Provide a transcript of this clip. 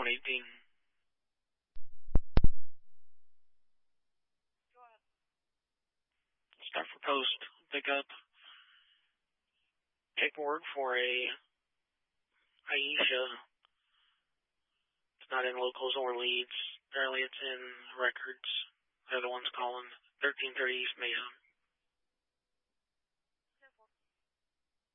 118. Start for post, pick up paperwork for a Aisha. It's not in locals or leads. Apparently it's in records. They're the ones calling 1330 East Mason.